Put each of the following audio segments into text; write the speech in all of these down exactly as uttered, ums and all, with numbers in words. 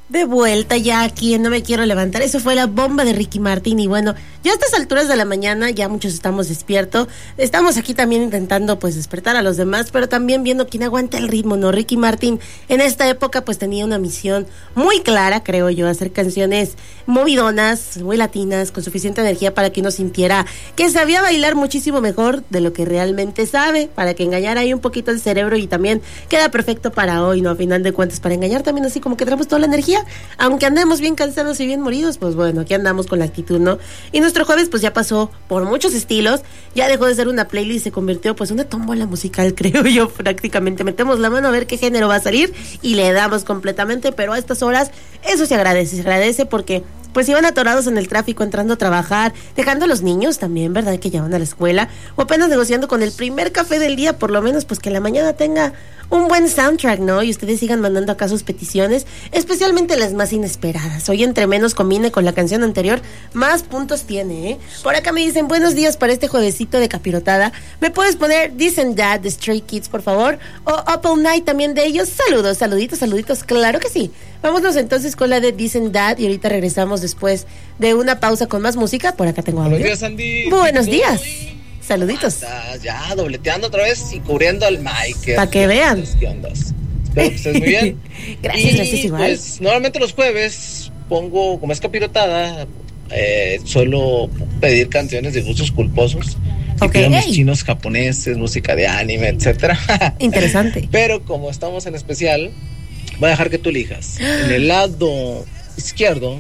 De vuelta ya aquí en No Me Quiero Levantar. Eso fue La Bomba de Ricky Martin. Y bueno, ya a estas alturas de la mañana ya muchos estamos despiertos. Estamos aquí también intentando pues despertar a los demás, pero también viendo quién aguanta el ritmo, ¿no? Ricky Martin en esta época pues tenía una misión muy clara, creo yo, hacer canciones movidonas, muy latinas, con suficiente energía para que uno sintiera que sabía bailar muchísimo mejor de lo que realmente sabe, para que engañara ahí un poquito el cerebro. Y también queda perfecto para hoy, ¿no? A final de cuentas, para engañar también así como que tenemos toda la energía. Aunque andemos bien cansados y bien moridos, pues bueno, aquí andamos con la actitud, ¿no? Y nuestro jueves pues ya pasó por muchos estilos, ya dejó de ser una playlist y se convirtió pues en una tómbola musical, creo yo, prácticamente. Metemos la mano a ver qué género va a salir y le damos completamente, pero a estas horas eso se agradece, se agradece porque pues iban atorados en el tráfico entrando a trabajar, dejando a los niños también, ¿verdad? Que ya van a la escuela, o apenas negociando con el primer café del día, por lo menos pues que la mañana tenga un buen soundtrack, ¿no? Y ustedes sigan mandando acá sus peticiones, especialmente las más inesperadas. Hoy entre menos combine con la canción anterior, más puntos tiene, ¿eh? Por acá me dicen, buenos días para este juevesito de capirotada. ¿Me puedes poner This and That de Stray Kids, por favor? O Up All Night también de ellos. Saludos, saluditos, saluditos, claro que sí. Vámonos entonces con la de This and That y ahorita regresamos después de una pausa con más música. Por acá tengo audio. Buenos días, Andy. Buenos días. Saluditos. Estás ya dobleteando otra vez y cubriendo al Mike. Para que vean. ¿Qué onda? Espero que estés muy bien. Gracias, y, gracias igual. Pues normalmente los jueves pongo, como es capirotada, eh, suelo pedir canciones de gustos culposos. Y okay. pido mis chinos, japoneses, música de anime, etcétera. Interesante. Pero como estamos en especial, voy a dejar que tú elijas. En el lado izquierdo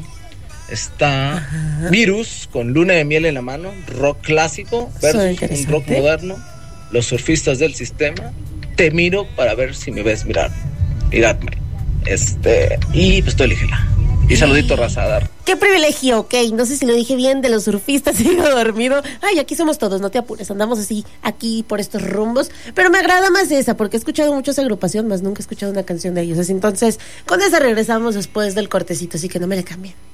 está Ajá. Virus con Luna de Miel en la mano, rock clásico versus un rock moderno, Los Surfistas del Sistema, Te Miro para ver si me ves mirar, miradme, este, y pues tú elígela. Y saludito, raza. Qué privilegio, ok, no sé si lo dije bien, de Los Surfistas, sigo dormido. Ay, aquí somos todos, no te apures, andamos así, aquí por estos rumbos. Pero me agrada más esa, porque he escuchado mucho esa agrupación, más nunca he escuchado una canción de ellos. Entonces, con esa regresamos después del cortecito, así que no me la cambien.